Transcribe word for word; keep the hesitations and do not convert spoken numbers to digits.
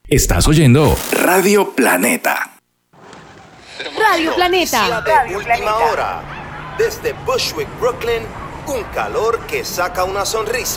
Estás oyendo Radio Planeta. Radio Planeta. De Radio última Planeta. hora. Desde Bushwick, Brooklyn, un calor que saca una sonrisa.